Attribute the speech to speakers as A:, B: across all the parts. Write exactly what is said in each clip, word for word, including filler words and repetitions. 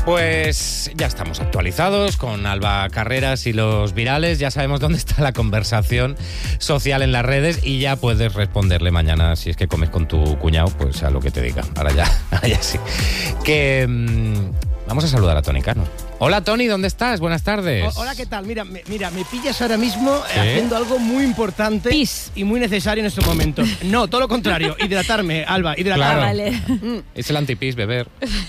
A: Pues ya estamos actualizados con Alba Carreras y los virales, ya sabemos dónde está la conversación social en las redes y ya puedes responderle mañana si es que comes con tu cuñado, pues a lo que te diga. Ahora ya, ahora ya sí. Que mmm, vamos a saludar a Toni Cano. Hola Toni, ¿dónde estás? Buenas tardes.
B: O, hola, ¿qué tal? Mira, me, mira, me pillas ahora mismo ¿Sí? haciendo algo muy importante Pis. y muy necesario en estos momentos. No, todo lo contrario, hidratarme, Alba, hidratarme.
A: Claro. Vale. Mm. Es el antipis, beber.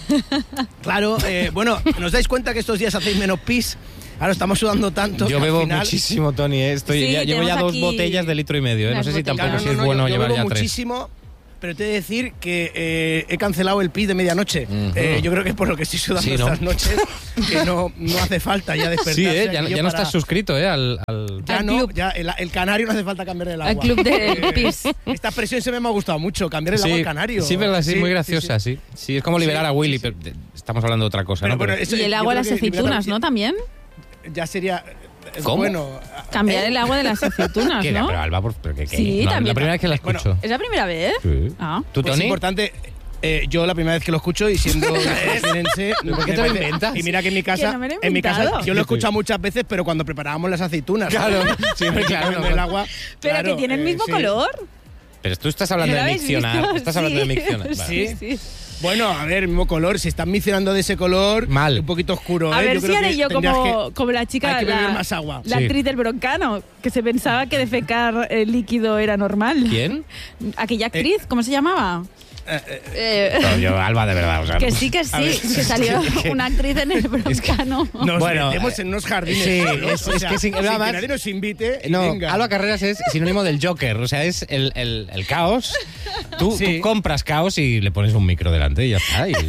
B: Claro, eh, bueno, ¿nos dais cuenta que estos días hacéis menos pis? Ahora estamos sudando tanto.
A: Yo bebo
B: final...
A: muchísimo, Toni. ¿eh? Estoy,
C: sí,
A: ya, llevo ya dos botellas de litro y medio. ¿eh? No sé si tampoco
B: claro,
A: si
B: no,
A: es
B: no,
A: bueno
B: yo,
A: llevar
B: yo
A: ya
B: bebo
A: tres.
B: muchísimo. Pero te he de decir que eh, he cancelado el pis de medianoche. Uh-huh. eh, yo creo que es por lo que estoy sudando sí, ¿no? estas noches, que no, no hace falta ya despertarse.
A: Sí, ¿eh? ya, ya no
B: para...
A: estás suscrito ¿eh? al, al...
B: Ya
C: al
B: no,
C: club.
B: ya el, el canario no hace falta cambiar el agua.
C: Al club de eh, pis.
B: Esta expresión se me ha gustado mucho, cambiar el
A: sí,
B: agua al canario.
A: Sí, verdad, sí, sí muy graciosa, sí. Sí, sí es como liberar
B: sí,
A: a Willy,
B: sí,
A: pero estamos hablando de otra cosa, pero, ¿no?
C: Pero, pero eso, y el agua de las aceitunas, ¿no? También.
B: Ya sería...
A: ¿Cómo?
B: Bueno,
C: cambiar
B: ¿eh?
C: el agua de las aceitunas,
A: ¿Qué,
C: ¿no?
A: Pero Alba, ¿pero qué, qué?
C: Sí,
A: no,
C: también.
A: La primera vez que la escucho.
B: Bueno,
C: ¿es la primera vez?
A: Sí.
C: Ah.
A: ¿Tú, Toni?
B: Pues es importante... Eh, yo la primera vez que lo escucho y siendo castellense,
A: ¿por qué te lo inventas?
B: Y mira que en mi casa,
C: que no
B: en mi casa yo lo he escuchado muchas veces, pero cuando preparábamos las aceitunas,
A: claro, siempre
B: claro,
A: no,
B: el agua,
C: pero
B: claro,
C: que tiene el mismo
B: eh, sí.
C: color.
A: Pero tú estás hablando de miccionar,
C: visto?
A: estás
C: sí.
A: hablando de miccionar. Vale.
B: Sí,
C: sí.
B: Bueno, a ver, mismo color, si están miccionando de ese color,
A: mal,
B: un poquito oscuro.
C: A
B: ¿eh?
C: ver
B: yo
C: si
B: creo
C: haré
B: que
C: yo como,
B: que,
C: como la chica,
B: hay que beber
C: la,
B: más agua.
C: la
A: sí.
C: actriz del Broncano, que se pensaba que defecar el líquido era normal.
A: ¿Quién?
C: Aquella actriz, eh, ¿cómo se llamaba?
B: Eh, eh,
C: eh,
A: no, yo, Alba, de verdad. O sea,
C: que sí, que sí,
B: ver,
C: que salió
B: que,
C: una actriz en el Broncano.
B: Nos
A: bueno,
B: metemos en unos jardines.
A: Sí,
B: ¿no?
A: es,
B: o
A: es
B: sea,
A: que sin,
B: sin
A: nada
B: que
A: más,
B: nadie nos invite.
A: No,
B: venga.
A: Alba Carreras es sinónimo del Joker, o sea, es el, el, el caos. Tú,
B: sí.
A: tú compras caos y le pones un micro delante y ya está. Y, y...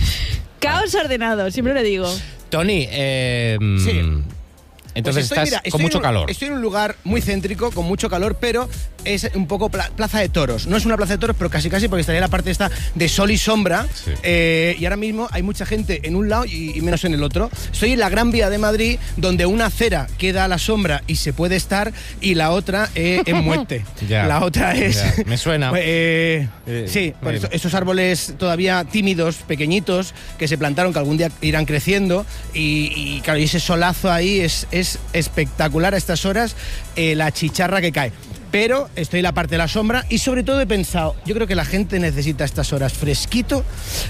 C: Caos ordenado, siempre lo digo.
A: Toni, eh,
B: sí.
A: entonces
B: pues estoy,
A: estás
B: mira,
A: con mucho
B: un,
A: calor.
B: Estoy en un lugar muy céntrico, con mucho calor, pero es un poco pla plaza de toros. No es una plaza de toros, pero casi casi, porque estaría la parte esta de sol y sombra. Sí. Eh, y ahora mismo hay mucha gente en un lado y, y menos en el otro. Estoy en la Gran Vía de Madrid, donde una acera queda a la sombra y se puede estar, y la otra eh, en muerte.
A: Ya,
B: la otra es...
A: ya, me suena.
B: eh,
A: eh,
B: sí, por
A: eh.
B: eso, esos árboles todavía tímidos, pequeñitos, que se plantaron, que algún día irán creciendo. Y, y claro, y ese solazo ahí es, es espectacular a estas horas, eh, la chicharra que cae. Pero estoy en la parte de la sombra y sobre todo he pensado, yo creo que la gente necesita a estas horas fresquito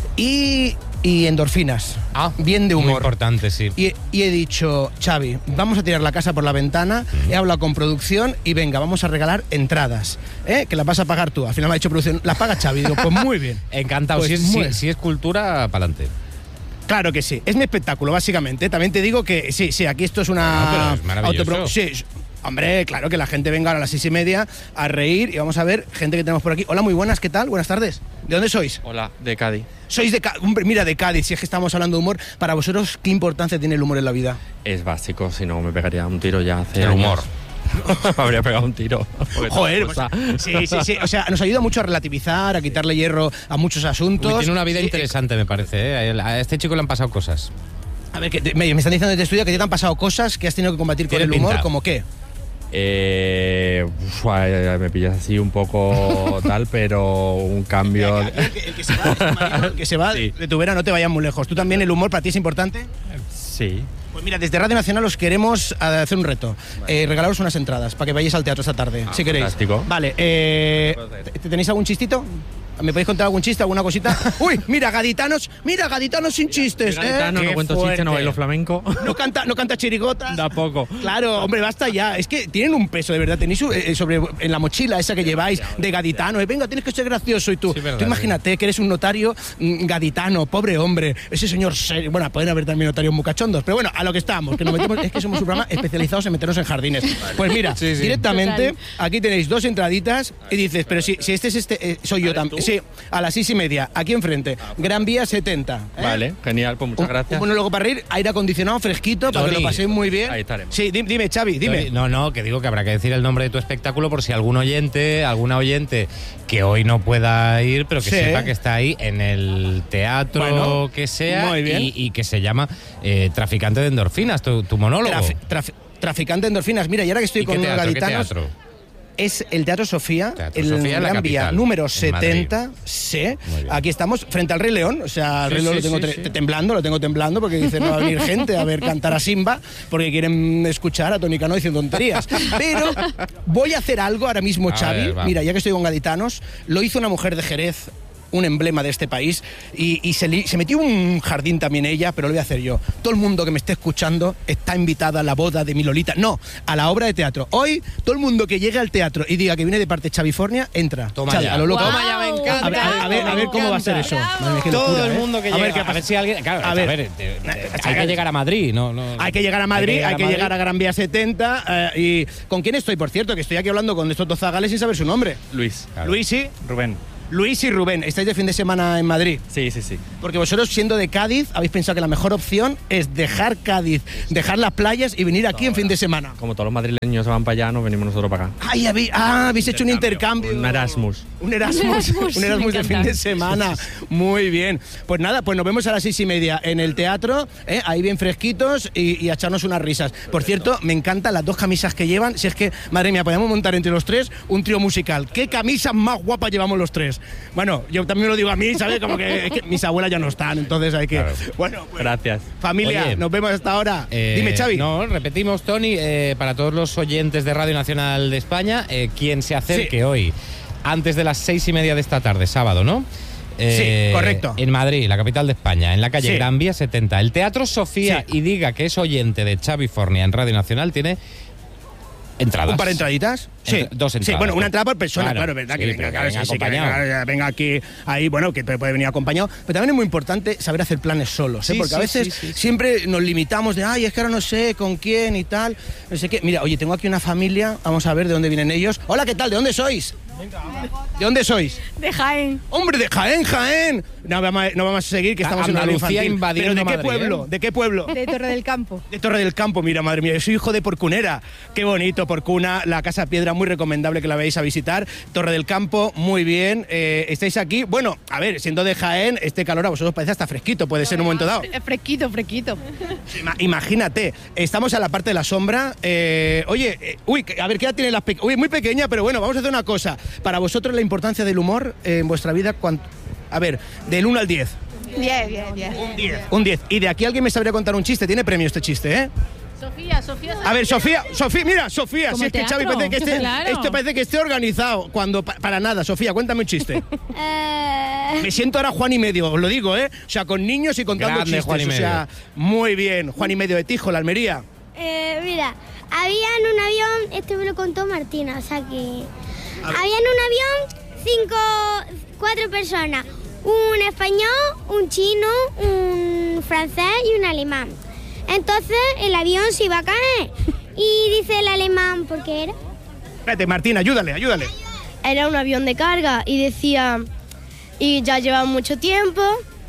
B: y, y endorfinas.
A: Ah,
B: bien de humor.
A: Muy importante, sí.
B: Y, y he dicho, Xavi, vamos a tirar la casa por la ventana, uh-huh. he hablado con producción y venga, vamos a regalar entradas, ¿eh? Que las vas a pagar tú. Al final me ha dicho producción, las paga Xavi. Digo, pues muy bien.
A: Encantado,
B: pues
A: si, es,
B: muy...
A: si, si es cultura, pa'lante.
B: Claro que sí, es mi espectáculo, básicamente. También te digo que sí, sí, aquí esto es una...
A: No, pero es maravilloso.
B: Autopro... Sí, hombre, claro, que la gente venga ahora a las seis y media a reír y vamos a ver gente que tenemos por aquí. Hola, muy buenas, ¿qué tal? Buenas tardes. ¿De dónde sois?
D: Hola, de Cádiz.
B: Sois de Cádiz. Hombre, mira, de Cádiz, si es que estamos hablando de humor. Para vosotros, ¿qué importancia tiene el humor en la vida?
D: Es básico, si no me pegaría un tiro ya hace
A: El
D: años.
A: humor.
D: Me habría pegado un tiro.
B: Joder, pues, sí, sí, sí. O sea, nos ayuda mucho a relativizar, a quitarle hierro a muchos asuntos.
A: Uy, tiene una vida
B: sí,
A: interesante, me parece. ¿eh? A este chico le han pasado cosas.
B: A ver, que te, me, me están diciendo desde el estudio que te han pasado cosas que has tenido que combatir con el humor,
A: pinta.
B: ¿como qué?
D: Eh, uf, me pillas así un poco tal, pero un cambio...
B: El que, el que, el que se va, este marido, el que se va sí. de tu vera, no te vayas muy lejos. ¿Tú también el humor para ti es importante?
D: Sí.
B: Pues mira, desde Radio Nacional os queremos hacer un reto. Vale. Eh, regalaros unas entradas para que vayáis al teatro esta tarde, ah, si queréis.
D: Fantástico.
B: Vale, eh, ¿tenéis algún chistito? ¿Me podéis contar algún chiste, alguna cosita? ¡Uy! Mira, gaditanos, mira, gaditanos sin chistes.
D: Gaditano,
B: ¿eh?
D: no cuento chistes, no bailo flamenco.
B: No canta, no canta chirigotas.
D: Tampoco.
B: Claro, hombre, basta ya. Es que tienen un peso, de verdad. Tenéis eh, sobre en la mochila esa que lleváis de gaditano. Eh, venga, tienes que ser gracioso. Y tú,
A: sí, verdad,
B: tú imagínate
A: sí.
B: que eres un notario mm, gaditano, pobre hombre. Ese señor serio. Bueno, pueden haber también notarios muy cachondos. Pero bueno, a lo que estamos, que nos metemos, es que somos un programa especializados en meternos en jardines. Pues mira, sí, sí. directamente, total. Aquí tenéis dos entraditas y dices, pero si, si este es este, eh, soy yo también. Sí, a las seis y media, aquí enfrente, Gran Vía setenta. ¿eh?
D: Vale, genial, pues muchas
B: un,
D: gracias.
B: Un monólogo para reír, aire acondicionado, fresquito, Toni, para que lo paséis muy bien.
D: Ahí estaremos.
B: Sí, dime, dime Xavi, dime.
A: Toni, no, no, que digo que habrá que decir el nombre de tu espectáculo por si algún oyente, alguna oyente que hoy no pueda ir, pero que
B: sí.
A: sepa que está ahí en el teatro bueno, que sea
B: muy bien.
A: Y, y que se llama eh, Traficante de Endorfinas, tu, tu monólogo.
B: Trafi, trafi, traficante de endorfinas. Mira, y ahora que estoy
A: ¿Y
B: con
A: qué
B: unos
A: teatro,
B: gaditanos...
A: ¿qué teatro?
B: es el Teatro Sofía,
A: Teatro
B: el
A: Sofía, en la
B: Gran Vía
A: capital,
B: número
A: en
B: setenta. Sí,
A: Muy bien.
B: aquí estamos frente al Rey León. O sea, al
A: Sí,
B: Rey León
A: sí,
B: lo tengo
A: sí,
B: tre-
A: sí.
B: temblando, lo tengo temblando porque dice no va a venir gente a ver cantar a Simba porque quieren escuchar a Tony Cano diciendo tonterías. Pero voy a hacer algo ahora mismo,
A: A
B: Xavi.
A: ver, va.
B: Mira, ya que estoy con gaditanos, lo hizo una mujer de Jerez, un emblema de este país, y, y se, li- se metió un jardín también ella, pero lo voy a hacer yo. Todo el mundo que me esté escuchando está invitada a la boda de mi Lolita. No, a la obra de teatro. Hoy, todo el mundo que llegue al teatro y diga que viene de parte de Xavifornia, entra.
A: Toma
B: Xavi,
A: ya.
B: a lo loco.
A: Toma ya, me encanta.
B: A ver, a ver, a ver, a ver cómo va a ser eso. Madre mía, qué
A: Todo
B: locura,
A: el
B: ¿eh?
A: mundo que
B: A
A: llega.
B: ver, qué
A: a ver
B: pasa.
A: si alguien. Claro,
B: A
A: a
B: ver.
A: ver, eh, eh, hay que llegar a Madrid, ¿no? no
B: Hay que llegar a Madrid, hay que llegar a,
A: Madrid.
B: Gran Vía setenta. eh, ¿Y con quién estoy, por cierto? Que estoy aquí hablando con estos dos zagales sin saber su nombre.
D: Luis.
A: Claro.
B: Luis y...
D: Rubén.
B: Luis y Rubén, estáis de fin de semana en Madrid.
D: Sí, sí, sí.
B: Porque vosotros, siendo de Cádiz, habéis pensado que la mejor opción es dejar Cádiz, dejar las playas y venir aquí en fin de semana.
D: Como todos los madrileños se van para allá, nos venimos nosotros para acá.
B: Ay, habéis, ah, habéis hecho un intercambio.
D: Un Erasmus.
B: Un Erasmus.
C: Un Erasmus,
B: Un Erasmus
C: me
B: de fin
C: encanta.
B: de semana. Muy bien. Pues nada, pues nos vemos a las seis y media en el teatro, ¿eh? Ahí bien fresquitos y, y a echarnos unas risas. Por cierto, me encantan las dos camisas que llevan. Si es que, madre mía, podemos montar entre los tres un trío musical. ¿Qué camisas más guapas llevamos los tres? Bueno, yo también lo digo a mí, ¿sabes? Como que, es que mis abuelas ya no están, entonces hay que...
A: Claro.
B: Bueno, pues,
D: Gracias.
B: familia,
A: Oye,
B: nos vemos hasta ahora.
A: Eh,
B: Dime, Xavi.
A: No, repetimos, Tony, eh, para todos los oyentes de Radio Nacional de España, eh, quien se acerque
B: Sí.
A: hoy, antes de las seis y media de esta tarde, sábado, ¿no?
B: Sí, correcto.
A: En Madrid, la capital de España, en la calle
B: Sí.
A: Gran Vía setenta. El Teatro Sofía,
B: Sí.
A: y diga que es oyente de Xavifornia en Radio Nacional, tiene entradas.
B: ¿Un par de entraditas? Sí.
A: Entra- dos entradas.
B: Sí, bueno, una entrada por persona,
A: Claro,
B: claro, verdad
A: sí,
B: que venga,
A: pero que
B: claro,
A: venga
B: sí, sí, que
A: acompañado.
B: venga, venga aquí, ahí, bueno, que puede venir acompañado. Pero también es muy importante saber hacer planes solos, ¿eh?
A: Sí,
B: Porque a
A: sí,
B: veces
A: sí, sí, sí.
B: siempre nos limitamos de, ay, es que ahora no sé con quién y tal, no sé qué. Mira, oye, tengo aquí una familia, vamos a ver de dónde vienen ellos. Hola, ¿qué tal? ¿De dónde sois? ¿De dónde sois?
C: De Jaén.
B: ¡Hombre, de Jaén, Jaén! No vamos a, no vamos a seguir, que estamos en una
A: Andalucía
B: infantil.
A: invadiendo
B: ¿Pero de qué
A: Madrid,
B: pueblo?
A: ¿eh?
B: ¿De qué pueblo?
E: De Torre del Campo.
B: De Torre del Campo, mira, madre mía, yo soy hijo de Porcunera. Qué bonito, Porcuna, la Casa Piedra, muy recomendable que la veáis a visitar. Torre del Campo, muy bien. Eh, estáis aquí, bueno, a ver, siendo de Jaén, este calor a vosotros parece hasta fresquito, puede ser en un momento dado.
E: Es fresquito, fresquito.
B: Ima- Imagínate, estamos a la parte de la sombra. Eh, oye, eh, uy, a ver, ¿qué edad tiene las pequeñas? Uy, muy pequeña, pero bueno, vamos a hacer una cosa. Para vosotros, la importancia del humor eh, en vuestra vida, ¿cuánto? A ver, del uno al diez.
E: Diez, diez, diez.
B: Un diez. Un diez. Y de aquí alguien me sabría contar un chiste. Tiene premio este chiste, ¿eh?
E: Sofía, Sofía.
B: A ver, Sofía, Sofía, mira, Sofía,
C: Como
B: si es que Xavi
C: teatro,
B: parece que esté,
C: claro.
B: esto parece que esté organizado, cuando pa- para nada. Sofía, cuéntame un chiste.
F: Eh,
B: Me siento ahora Juan y medio, os lo digo, ¿eh? O sea, con niños y contando
A: Grande,
B: chistes.
A: Juan y
B: o sea, muy bien. Juan y medio de Tijo, la Almería.
F: eh, mira, había en un avión, esto me lo contó Martina, o sea que... Había en un avión cinco, cuatro personas. Un español, un chino, un francés y un alemán. Entonces el avión se iba a caer. Y dice el alemán, ¿por qué era?
B: Espérate, Martina, ayúdale, ayúdale.
G: Era un avión de carga y decía, y ya lleva mucho tiempo,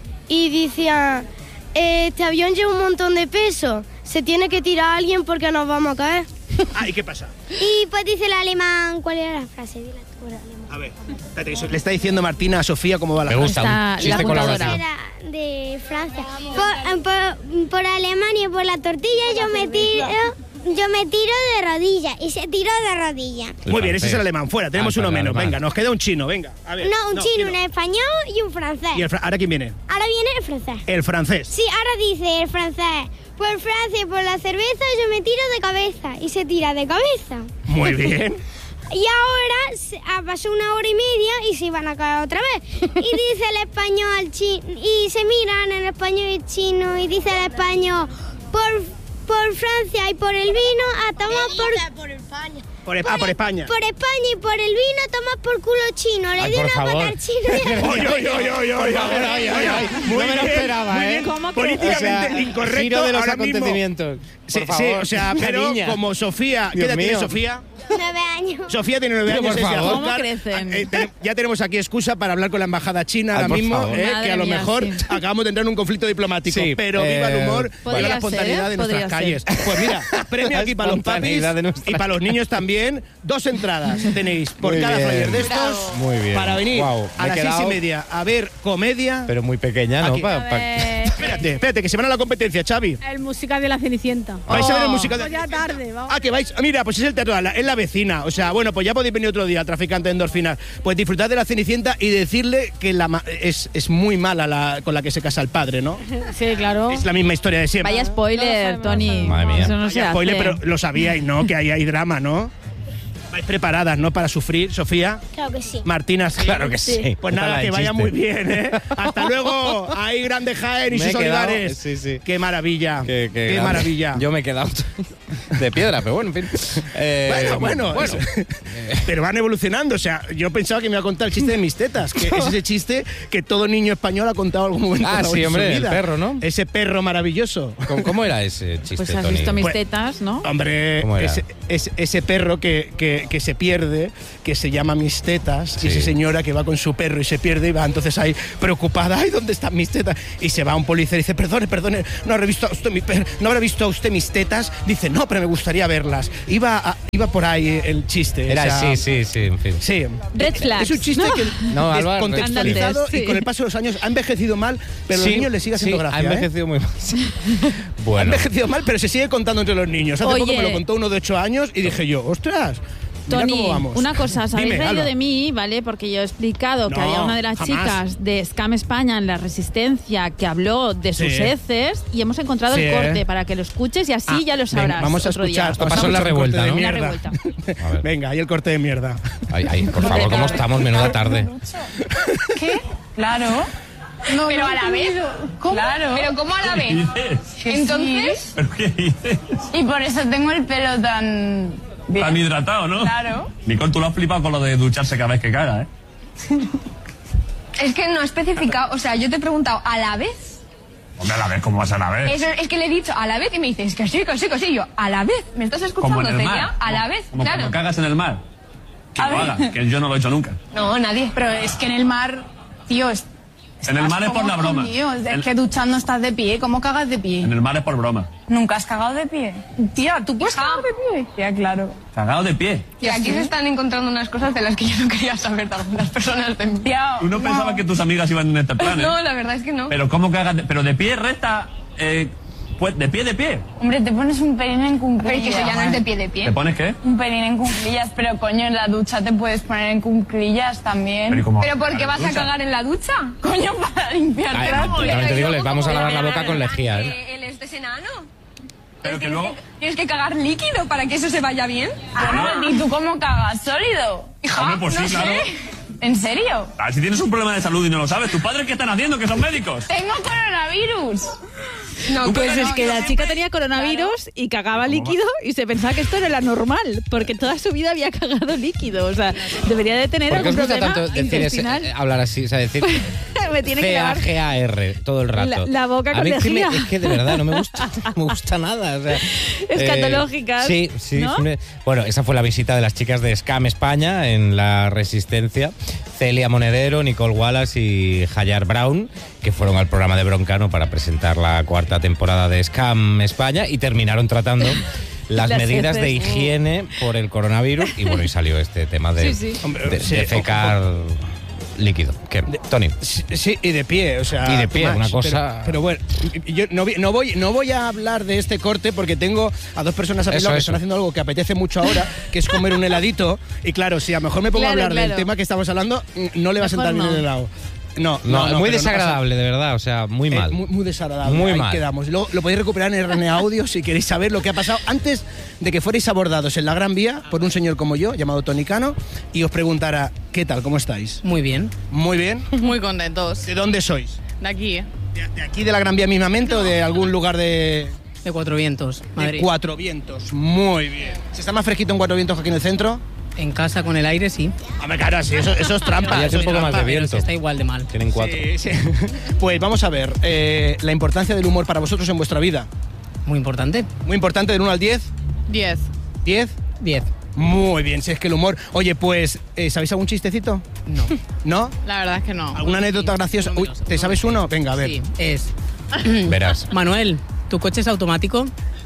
G: y decía, "Eh, este avión lleva un montón de peso, se tiene que tirar a alguien porque nos vamos a caer".
B: Ah, ¿y qué pasa?
F: Y pues dice el alemán, ¿cuál era la frase? Dila tú, el alemán.
B: A ver, espérate, eso le está diciendo Martina a Sofía cómo va la
A: Me gusta,
C: Está
A: un
C: la
A: chiste
C: apuntadora.
A: colaborativo.
F: Era de Francia. Por, por, por Alemania, por la tortilla, yo me tiro, yo me tiro de rodillas y se tiró de rodillas.
A: El
B: Muy bien, ese es
A: francés.
B: el alemán. Fuera, tenemos
A: Ah,
B: uno
A: el
B: menos.
A: alemán.
B: Venga, nos queda un chino, venga. A ver.
F: No, un chino,
B: chino.
F: un español y un francés.
B: ¿Y el fra- ahora quién viene?
F: Ahora viene el francés.
B: El francés.
F: Sí, ahora dice el francés, por Francia y por la cerveza yo me tiro de cabeza. Y se tira de cabeza.
B: Muy bien.
F: Y ahora se- ah, pasó una hora y media y se iban a caer otra vez. Y dice el español al chino, y se miran el español y el chino, y dice el español, por, por Francia y por el vino, a tomar por...
G: Por España.
B: Por, ah, por España.
F: Por España y por el vino, toma por culo chino. Le
A: Ay,
F: di
A: por
F: una
A: favor.
F: pata al chino.
B: Oy, oy, oy, oy, oy,
A: favor,
B: oy,
A: ay,
B: oy,
A: ay,
B: oy.
A: ay.
B: Muy
A: No me lo
B: bien,
A: esperaba,
B: muy
A: ¿eh?
B: bien.
C: ¿Cómo que-
B: Políticamente
A: O sea,
B: incorrecto.
A: giro de los
B: ahora mismo.
A: acontecimientos.
B: Sí,
A: Por
B: sí,
A: favor.
B: o sea,
A: Una
B: pero
A: niña.
B: como Sofía, ¿qué
A: Dios
B: edad tiene
A: mío.
B: Sofía?
F: Nueve años.
B: Sofía tiene nueve
A: Pero,
B: años,
A: por
B: es de
A: favor.
B: azúcar.
C: ¿Cómo crecen?
B: Eh, te- ya tenemos aquí excusa para hablar con la embajada china
A: Ay,
B: ahora
A: por
B: mismo,
A: favor.
B: eh,
C: Madre
B: que a lo
C: mía,
B: mejor
C: sí.
B: acabamos de entrar en un conflicto diplomático.
A: Sí,
B: pero viva el
A: eh,
B: humor, viva
C: podría
B: la
C: ser,
B: espontaneidad
C: ¿eh?
B: de nuestras
C: Podría
B: calles.
C: ser.
B: Pues mira, premio
A: La
B: aquí para los papis
A: espontaneidad de nuestras
B: y para los niños también. Dos entradas tenéis por
A: Muy
B: cada
A: bien.
B: flyer de estos.
C: Bravo.
A: Muy bien.
B: Para venir
A: Guau, me
B: a
A: he
B: las seis y
A: quedado-
B: media a ver comedia.
A: Pero muy pequeña, ¿no?
B: Aquí.
A: Pa-
C: A
A: pa-
C: ver.
B: Espérate, espérate, que se van a la competencia, Xavi.
E: El musical de la Cenicienta.
B: ¿Vais a ver el musical de
E: Pues ya tarde, vamos.
B: Ah, que vais. Mira, pues es el teatro, es la vecina. O sea, bueno, pues ya podéis venir otro día al Traficante de Endorfinas. Pues disfrutad de la Cenicienta y decirle que la ma- es, es muy mala la con la que se casa el padre, ¿no?
E: Sí, claro.
B: Es la misma historia de siempre.
C: Vaya spoiler,
E: No,
C: Tony.
A: Madre mía.
C: Eso no se
B: Vaya spoiler,
C: hace.
B: pero lo sabíais, ¿no? Que ahí hay drama, ¿no? Vais preparadas, ¿no? Para sufrir, Sofía.
F: Claro que sí.
B: Martina, sí.
A: Claro que sí.
B: Pues nada,
A: Para
B: que
A: el
B: vaya
A: chiste.
B: muy bien, ¿eh? Hasta luego. Ahí, Grande Jaén y
A: Me he
B: sus
A: quedado-
B: olivares.
A: sí, sí.
B: Qué maravilla.
A: Qué, qué
B: Qué
A: grande.
B: maravilla.
A: Yo me he quedado de piedra, pero bueno, en fin. Eh,
B: Bueno, bueno, es- pero van evolucionando. O sea, yo pensaba que me iba a contar el chiste de mis tetas, que es ese chiste que todo niño español ha contado en algún momento.
A: Ah,
B: en
A: sí,
B: su
A: hombre, el
B: vida.
A: perro, ¿no?
B: Ese perro maravilloso.
A: ¿Cómo, cómo era ese chiste,
C: Pues has
A: Tony?
C: visto mis
B: Pues-
C: tetas, ¿no?
B: Hombre,
A: ¿Cómo era?
B: ese, ese, ese perro que, que, que se pierde, que se llama Mis Tetas,
A: Sí.
B: y esa señora que va con su perro y se pierde y va entonces ahí preocupada, ay, ¿dónde están mis tetas? Y se va a un policía y dice, perdone, perdone, no habrá visto a usted mi per- no habrá visto a usted mis tetas. Dice, no, pero me gustaría verlas. Iba, a- iba por ahí el chiste.
A: Era,
B: o sea,
A: sí, sí, sí, en fin.
B: Sí.
C: Red flags.
B: Es un chiste
C: No.
B: que
A: No, Alba,
B: descontextualizado
C: andantes, sí.
B: y con el paso de los años ha envejecido mal, pero a los niños les sigue haciendo
A: sí,
B: gracia.
A: ha
B: ¿eh?
A: envejecido muy mal.
B: Ha
A: Bueno,
B: envejecido mal, pero se sigue contando entre los niños. Hace
C: Oye.
B: poco me lo contó uno de ocho años y dije yo, ostras, mira
C: Tony,
B: cómo vamos.
C: una cosa, os habéis
B: Dime,
C: reído
B: Alba.
C: de mí, ¿vale? Porque yo he explicado que
B: No,
C: había una de las
B: jamás.
C: chicas de Scam España en La Resistencia que habló de sus
B: Sí.
C: heces y hemos encontrado
B: Sí.
C: el corte para que lo escuches y así
B: Ah,
C: ya lo
B: venga,
C: sabrás.
B: vamos a
C: otro
B: escuchar.
C: día.
A: Esto
B: vamos a
A: pasó en la
B: escuchar el corte
A: revuelta,
B: de
A: ¿no?
C: La
B: mierda.
C: revuelta.
A: a ver.
B: Venga, ahí el corte de mierda.
A: Ay, ay, por favor, ¿cómo estamos? Menuda tarde.
H: ¿Qué? Claro.
E: No,
H: pero
E: no
H: a la
E: he
H: vez.
E: entendido.
H: ¿Cómo? Claro. Pero ¿cómo a la vez? Entonces.
I: ¿Pero qué dices?
H: Y por eso tengo el pelo tan. bien.
I: Tan hidratado, ¿no?
H: Claro.
I: Nicole, tú lo has flipado con lo de ducharse cada vez que caga, ¿eh?
J: Es que no he especificado, o sea, yo te he preguntado a la vez.
I: Hombre, a la vez, ¿cómo vas a la vez?
J: Eso, es que le he dicho a la vez y me dices que sí, que sí, que sí. Yo, a la vez. ¿Me estás escuchando,
I: Como en el
J: Celia?
I: mar.
J: A la
I: Como-
J: vez,
I: Como
J: claro.
I: cuando cagas en el mar. Que
H: A
I: lo
H: ver.
I: haga, que yo no lo he hecho nunca.
J: No, nadie.
H: Pero es que en el mar, tío. es-
I: En el mar es por
H: ¿cómo,
I: la broma.
H: coño? Es
I: En-
H: que duchando estás de pie. ¿Cómo cagas de pie?
I: En el mar es por broma.
H: ¿Nunca has cagado de pie? Tía, ¿tú puedes
J: Hija.
H: cagar de pie? Tía, claro.
I: Cagado de pie.
J: Y aquí se están encontrando unas cosas de las que yo no quería saber de algunas personas de mí.
H: Tía,
I: Tú no, pensabas que tus amigas iban en este plan, ¿eh?
J: No, la verdad es que no.
I: Pero ¿cómo cagas de, pero de pie recta, eh, pues de pie de pie?
H: Hombre, te pones un pelín en
J: Pero
H: cunclillas.
J: es que eso ya no es de pie de
I: ¿Te
J: pie.
I: pones qué?
H: Un pelín en cunclillas, pero coño, en la ducha te puedes poner en cunclillas también.
I: Pero, ¿y cómo?
J: ¿Pero por qué vas a
I: Ducha.
J: cagar en la ducha?
H: Coño, para limpiar
A: Ay,
H: trastos.
A: también te digo,
J: Y
A: les
J: luego,
A: vamos a
J: ¿cómo
A: lavar
J: voy
A: la boca con lejía, ¿eh?
J: que Él es enano.
I: Pero que
J: tienes,
I: luego...
J: que, tienes que cagar líquido para que eso se vaya bien.
H: Bueno, ¿y tú cómo cagas? ¿Sólido?
J: Hija,
I: Hombre, pues sí,
J: no
I: claro.
J: sé.
H: ¿En serio?
I: A ver, si tienes un problema de salud y no lo sabes, ¿tus padres qué están haciendo? Que son médicos.
H: ¡Tengo coronavirus!
J: No,
C: Pues
J: pero
C: es
J: no,
C: que
J: no.
C: la chica tenía coronavirus y cagaba líquido y se pensaba que esto no era normal, porque toda su vida había cagado líquido. O sea, debería de tener
A: ¿Por qué os
C: algún
A: gusta
C: problema
A: tanto decir ese-
C: intestinal.
A: eh, hablar así? O sea, decir
C: Me tiene que
A: C A
C: lavar
A: G A R todo el rato.
C: La- la boca
A: A
C: con
A: mí es que me-
C: lejía.
A: es que de verdad no me gusta, no me gusta nada. O sea,
C: Escatológicas,
A: sí, sí.
C: ¿no?
A: siempre- Bueno, esa fue la visita de las chicas de Scam España en La Resistencia. Celia Monedero, Nicole Wallace y Hayar Brown, que fueron al programa de Broncano para presentar la cuarta temporada de Scam España y terminaron tratando las,
C: Las
A: medidas de
C: heces.
A: higiene por el coronavirus. Y bueno, y salió este tema de,
C: Sí, sí.
B: Hombre,
A: de,
B: sí,
A: de fecar líquido. ¿Qué? Tony.
B: Sí, sí, y de pie, o sea.
A: Y de pie,
B: Max,
A: una cosa-
B: Pero, pero bueno, yo no, vi- no voy, no voy a hablar de este corte porque tengo a dos personas a mi
A: Eso,
B: lado que
A: eso.
B: están haciendo algo que apetece mucho ahora, que es comer un heladito. Y claro, si a lo mejor me pongo
C: Claro,
B: a hablar del
C: claro.
B: tema que estamos hablando, mm, no le va a
C: Mejor
B: sentar bien
C: no.
B: el helado. No,
A: No,
B: no, no,
A: muy
B: pero no pasa-
A: desagradable, de verdad. O sea, muy
B: Eh,
A: mal.
B: muy, muy desagradable.
A: Muy
B: Ahí
A: mal.
B: quedamos. Luego lo podéis recuperar en R N A Audio si queréis saber lo que ha pasado antes de que fuerais abordados en la Gran Vía por un señor como yo, llamado Tony Cano, y os preguntara, ¿qué tal? ¿Cómo estáis?
K: Muy bien.
B: Muy bien.
K: Muy contentos.
B: ¿De dónde sois?
K: De aquí, ¿eh?
B: ¿De, de aquí de la Gran Vía mismamente o de algún lugar de,
K: De Cuatro Vientos,
B: de
K: Madrid.
B: Cuatro Vientos? Muy bien. ¿Se está más fresquito en Cuatro Vientos que aquí en el centro?
K: En casa con el aire, sí.
B: Hombre, claro, sí, eso, eso es trampa.
A: Ahí hace un
B: eso es
A: poco más
B: trampa.
A: de viento.
K: Está igual de mal.
A: Tienen cuatro.
B: Sí, sí. Pues vamos a ver, eh, la importancia del humor para vosotros en vuestra vida.
K: Muy importante.
B: Muy importante, del uno al diez.
K: Diez.
B: ¿diez?
K: Diez.
B: Muy bien, si es que el humor... Oye, pues, eh, ¿sabéis algún chistecito?
K: No.
B: ¿No?
K: La verdad es que no.
B: ¿Alguna anécdota graciosa? Uy, ¿te sabes uno? Venga, a ver.
K: Sí, es.
A: Verás.
K: Manuel, ¿tu coche es automático?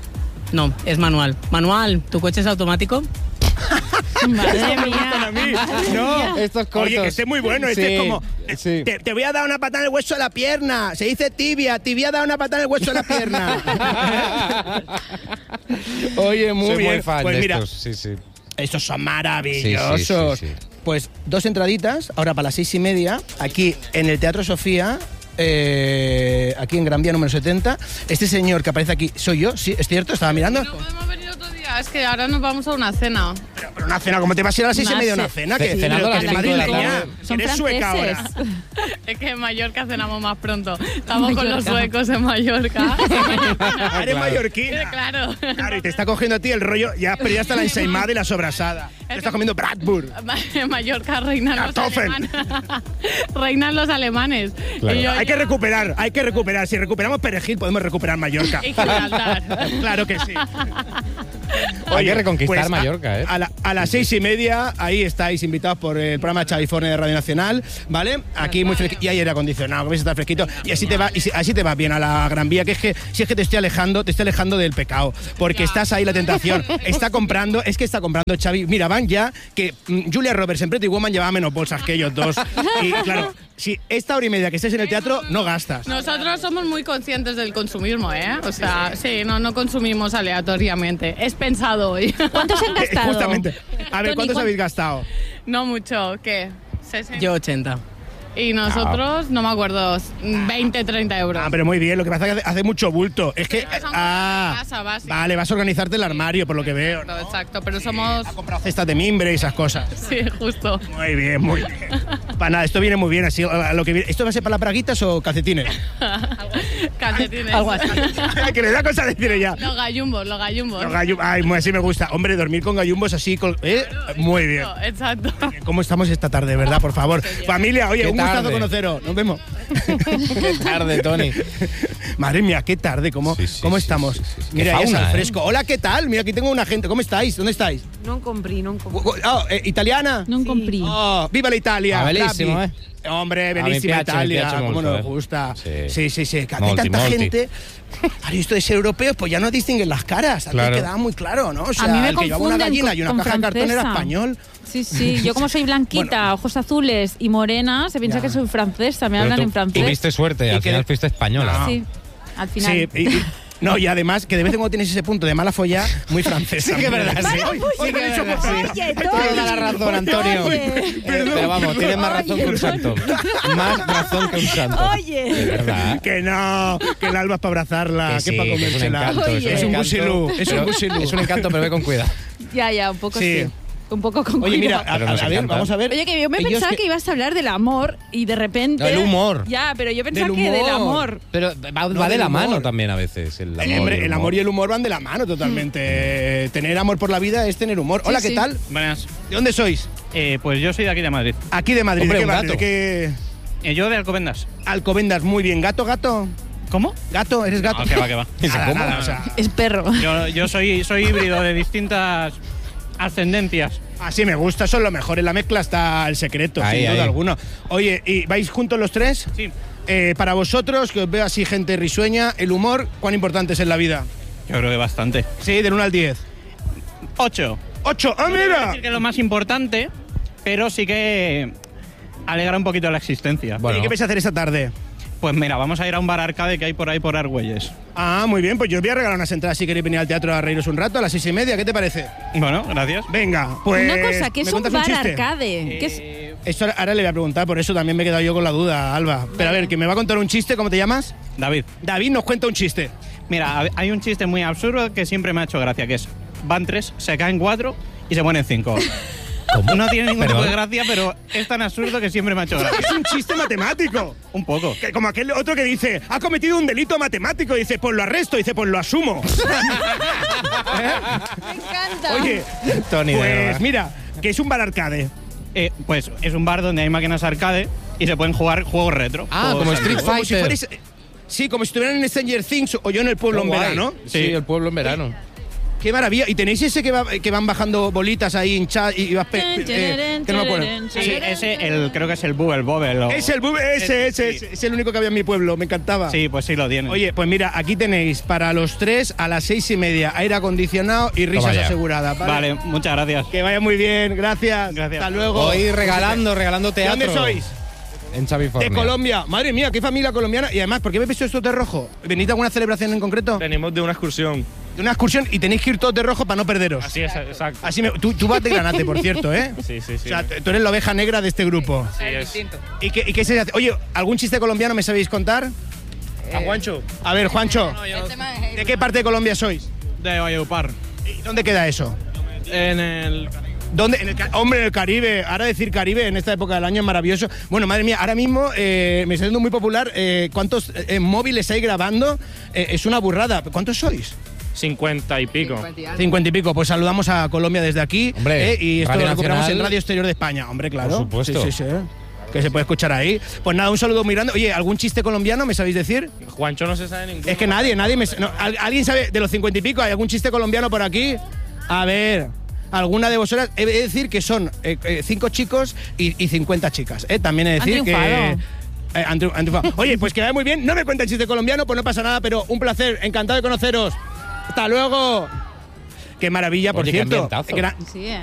K: No, es manual. Manual, ¿tu coche es automático?
C: Madre
B: Me
C: mía.
B: gustan a mí. No,
A: Estos cortos.
B: Oye, que este es muy bueno. Este
A: Sí.
B: es como...
A: La Sí.
B: Te, te voy a dar una patada en el hueso de la pierna. Se dice tibia. Tibia da una patada en el hueso de la pierna. Oye, muy
A: Soy
B: bien.
A: muy fan
B: pues
A: de
B: mira,
A: estos, sí, sí.
B: estos son maravillosos.
A: Sí, sí, sí, sí.
B: Pues dos entraditas, ahora para las seis y media, aquí en el Teatro Sofía. Eh, aquí en Gran Vía número setenta. Este señor que aparece aquí soy yo, sí, es cierto, estaba mirando.
L: No podemos venir otro día, es que ahora nos vamos a una cena.
B: Pero, pero una cena, ¿cómo te vas a ir a las seis y media a una cena?
A: Sí,
B: Que
A: cenando a las cinco de la tarde.
C: Son
B: eres sueca ahora.
C: franceses.
L: Es que en Mallorca cenamos más pronto. Estamos con los
C: Mallorca.
L: suecos en Mallorca.
B: Ah, eres mallorquina.
L: Claro.
B: Claro, y te está cogiendo a ti el rollo, ya, pero ya está la ensaimada y la sobrasada. Te estás comiendo Bradburg.
L: En Mallorca reinan los
B: Kartoffeln.
L: alemanes. Reinan los alemanes.
A: Claro.
L: Y yo
B: Hay que
L: ya-
B: recuperar, hay que recuperar. Si recuperamos Perejil, podemos recuperar Mallorca.
L: Y Gibraltar.
B: Claro que sí.
A: Hay que reconquistar
B: pues, a-
A: Mallorca, ¿eh?
B: A, la- a las seis y media, ahí estáis invitados por el programa Chaviforne de Radio Nacional, ¿vale? Aquí muy fresquito. Y hay aire acondicionado, vais a estar fresquito. Y así te va, y si- así te va bien a la Gran Vía, que es que si es que te estoy alejando, te estoy alejando del pecado. Porque estás ahí la tentación. Está comprando, es que está comprando Xavi. Mira, van ya que mm, Julia Roberts en Pretty Woman llevaba menos bolsas que ellos dos. Y claro, si esta hora y media que estés en el teatro, no gastas.
L: Nosotros somos muy conscientes del consumismo, ¿eh? O sea, sí, no, no consumimos aleatoriamente. Es pensado hoy.
C: ¿Cuántos han gastado?
B: Justamente. A ver,
C: Tony,
B: ¿cuántos
C: ¿cuán-
B: habéis gastado?
L: No mucho, ¿qué? sesenta.
K: Yo ochenta.
L: Y nosotros, no me acuerdo, veinte, treinta euros.
B: Ah, pero muy bien, lo que pasa es que hace, hace mucho bulto. Es que.
L: Pero son
B: Ah,
L: cosas de casa, básicas.
B: vale, vas a organizarte el armario, por lo que veo.
L: Exacto, exacto, pero somos...
B: Ha comprado cestas de mimbre y esas cosas.
L: Sí, justo.
B: Muy bien, muy bien. Para nada, esto viene muy bien. Así, a lo que viene- ¿Esto va a ser para las braguitas o calcetines?
L: Calcetines.
K: Algo así.
B: Que le da cosa decir ya.
L: Los gallumbos, los gallumbos.
B: Los gallu- Ay, muy- así me gusta. Hombre, dormir con gallumbos así. col- ¿eh? Muy bien.
L: Exacto.
B: ¿Cómo estamos esta tarde, verdad? Por favor. Familia, oye,
A: Qué
B: un gustazo
A: tarde.
B: conoceros. Nos vemos.
A: Qué tarde, Tony.
B: Madre mía, qué tarde. ¿Cómo,
A: Sí, sí,
B: cómo
A: sí,
B: estamos?
A: sí, sí, sí.
B: Mira,
A: Qué
B: ya es
A: fauna,
B: al
A: ¿eh?
B: fresco. Hola, ¿qué tal? Mira, aquí tengo una gente. ¿Cómo estáis? ¿Dónde estáis?
M: Non compri, non compri.
B: Gu- gu- Oh, eh, ¿italiana?
C: Non compri.
B: Oh, ¡viva la Italia!
A: Ah, bellísimo,
B: Bravi. Hombre,
A: A mi
B: bellísima
A: piace, mi
B: Italia.
A: piace
B: ¿Cómo
A: molto,
B: nos
A: eh.
B: gusta?
A: Sí.
B: Sí, sí, sí. Que aquí
A: Molti,
B: tanta
A: molti.
B: gente. Claro, esto de ser europeos, pues ya no distinguen las caras. Antes
A: Claro.
B: quedaba muy claro, ¿no? O sea,
C: A mí me
B: el que llevaba una
C: confunden
B: gallina
C: con-
B: y una
C: con
B: caja de cartón era
C: francesa.
B: español.
C: Sí, sí. Yo como soy blanquita, ojos azules y morena, se piensa
B: Ya.
C: que soy francesa, me
A: Pero
C: hablan
A: tú
C: en francés.
A: tuviste suerte,
B: Y
A: al
B: que-
A: final fuiste española.
B: No.
C: Sí, al final.
B: Sí, y, y- no, y además que de vez en cuando tienes ese punto de mala folla muy francesa.
A: Sí que es verdad, sí.
B: Mala
A: Sí
B: folla,
A: que es
B: dicho
A: verdad,
B: por
A: sí.
B: Dios.
C: Oye,
B: Ay,
C: Tony.
A: Toda la razón, Antonio.
C: Oye.
A: Eh, pero vamos, tienes más razón que un santo. Más razón que un santo.
C: Oye.
A: Es verdad.
B: Que no, que el alba es para abrazarla,
A: Que
B: que,
A: sí,
B: es para
A: que es un
B: comérsela.
A: encanto,
C: Oye.
A: es
B: Es
A: un
B: un
A: encanto,
B: busilú, es un
A: pero-
B: busilú.
A: Es un encanto, pero ve con cuidado.
C: Ya, ya, un poco
B: Sí.
C: sí. Un poco con
B: Oye, mira,
C: cuidado.
B: a,
A: Pero nos
B: a ver,
A: encanta.
B: vamos a ver.
C: Oye, que yo me
B: Ellos
C: pensaba que...
B: que-
C: ibas a hablar del amor y de repente...
A: No, el humor.
C: Ya, pero yo pensaba
B: Del
C: que del
B: humor.
C: amor.
A: Pero va,
B: No,
A: va de
B: del
A: la
B: humor.
A: mano también a veces. El amor,
B: Eh, hombre,
A: y
B: el amor y el humor van de la mano totalmente. Tener amor por la vida es tener humor. Hola,
C: Sí,
B: ¿qué
C: sí.
B: tal?
N: Buenas.
B: ¿De dónde sois?
N: Eh, pues yo soy de aquí de Madrid.
B: Aquí de Madrid.
A: Hombre,
B: ¿De qué
A: un
B: barrio?
A: gato.
B: ¿De qué?
N: Eh, yo de Alcobendas.
B: Alcobendas, muy bien. ¿Gato, gato?
N: ¿Cómo?
B: ¿Gato? ¿Eres gato?
N: No, que va, que va.
B: Nada,
A: ¿Cómo?
B: nada, o sea,
C: Es perro.
N: Yo, yo soy, soy híbrido de distintas ascendencias.
B: así me gusta, son lo mejor. En la mezcla está el secreto,
A: Ahí,
B: sin duda
A: ahí.
B: alguna. Oye, ¿y vais juntos los tres?
N: Sí.
B: Eh, para vosotros, que os veo así gente risueña, el humor, ¿cuán importante es en la vida?
N: Yo creo que bastante.
B: Sí, del uno al diez.
N: Ocho.
B: ¡Ocho! ¡Ah,
N: No quiero
B: mira!
N: decir que es lo más importante, pero sí que alegra un poquito la existencia.
B: ¿Y qué vais a hacer esta tarde?
N: Pues mira, vamos a ir a un bar arcade que hay por ahí por Argüelles.
B: Ah, muy bien, pues yo os voy a regalar unas entradas si queréis venir al teatro a reíros un rato a las seis y media, ¿qué te parece?
N: Bueno, gracias.
B: Venga, pues...
C: Una cosa, ¿qué
B: ¿me
C: es un
B: cuentas
C: bar
B: chiste?
C: arcade? ¿Qué es?
B: Eso ahora- ahora le voy a preguntar, por eso también me he quedado yo con la duda, Alba. Pero a ver, que me va a contar un chiste, ¿cómo te llamas?
N: David.
B: David nos cuenta un chiste.
N: Mira, hab- hay un chiste muy absurdo que siempre me ha hecho gracia, que es, van tres, se caen cuatro y se ponen cinco. No tiene ningún tipo de gracia, pero es tan absurdo que siempre me ha hecho gracia.
B: Es un chiste matemático.
N: Un poco.
B: Que como aquel otro que dice, ha cometido un delito matemático. Dice, pues lo arresto. Dice, pues lo asumo.
C: Me encanta.
B: Oye,
A: Tony, de
B: pues
A: verdad.
B: mira, que es un bar arcade.
N: Eh, pues es un bar donde hay máquinas arcade y se pueden jugar juegos retro.
A: Ah,
N: Juegos
A: como
N: antiguos.
A: Street
B: Como si
A: Fighter.
B: fuerais- sí, como si estuvieran en Stranger Things o yo en el pueblo
A: Qué
B: en
A: guay.
B: verano.
A: Sí, el pueblo en verano.
B: Qué maravilla. ¿Y tenéis ese que, va- que van bajando bolitas ahí hinchadas y vas... pe- eh, que no me acuerdo.
N: Sí, ese el, creo que es el Bubble Bobble. o-
B: Es el bu- ese, ese, ese, es el único que había en mi pueblo, me encantaba.
N: Sí, pues sí lo tienen.
B: Oye, pues mira, aquí tenéis para los tres a las seis y media aire acondicionado y risas
A: Toma ya.
B: aseguradas. ¿vale?
N: Vale, muchas gracias.
B: Que vaya muy bien, gracias.
N: Gracias.
B: Hasta luego.
A: Hoy regalando, regalando
B: ¿De
A: teatro.
B: dónde sois?
A: en Chavifornia.
B: De Colombia. Madre mía, qué familia colombiana. Y además, ¿por qué me he visto esto de rojo? ¿Venís de alguna celebración en concreto?
M: Venimos de una excursión.
B: De una excursión y tenéis que ir todos de rojo para no perderos.
M: Así es, exacto.
B: Así me, tú, tú vas de granate, por cierto, ¿eh?
M: Sí, sí, sí.
B: O sea, tú eres la oveja negra de este grupo.
M: Sí, es.
B: ¿Y qué, y qué se hace? Oye, ¿algún chiste colombiano me sabéis contar?
M: A Juancho.
B: A ver, Juancho, ¿de qué parte de Colombia sois?
N: De Valledupar.
B: ¿Y dónde queda eso?
N: En el...
B: ¿Dónde? En el, hombre, en el Caribe. Ahora decir Caribe en esta época del año es maravilloso. Bueno, madre mía, ahora mismo eh, me está siendo muy popular. Eh, ¿Cuántos eh, móviles hay grabando? Eh, es una burrada. ¿Cuántos sois?
M: Cincuenta y pico.
B: Cincuenta y pico. Pues saludamos a Colombia desde aquí.
A: Hombre,
B: eh, y esto
A: Radio
B: lo recuperamos
A: Nacional.
B: en Radio Exterior de España. Hombre, claro.
A: Por supuesto.
B: Sí, sí, sí. Que se puede escuchar ahí. Pues nada, un saludo muy grande. Oye, ¿algún chiste colombiano me sabéis decir?
M: Juancho no se sabe ninguno.
B: Es que nadie, nadie me... no, ¿alguien sabe de los cincuenta y pico? ¿Hay algún chiste colombiano por aquí? A ver... Alguna de vosotras, he de decir que son eh, eh, cinco chicos y, y cincuenta chicas. ¿eh? También he de decir
C: Han
B: que...
C: triunfado.
B: Eh, han triun- han triunfado. Oye, pues que vaya muy bien. No me cuenten chiste colombiano, pues no pasa nada, pero un placer. Encantado de conoceros. Hasta luego. Qué maravilla, por
A: Oye, qué
B: cierto.
A: ambientazo.
B: Gra-
C: Sí, ¿eh?